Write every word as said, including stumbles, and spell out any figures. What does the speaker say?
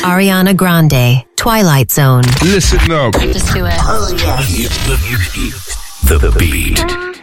Ariana Grande, Twilight Zone. Listen up. Just do it. Oh, yeah. The beat.